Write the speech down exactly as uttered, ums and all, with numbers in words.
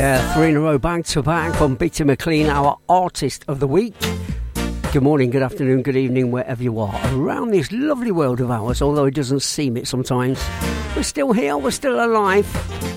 Yeah, three in a row back to back on Bitty McLean, our Artist of the Week. Good morning, good afternoon, good evening, wherever you are around this lovely world of ours, although it doesn't seem it sometimes. We're still here, we're still alive.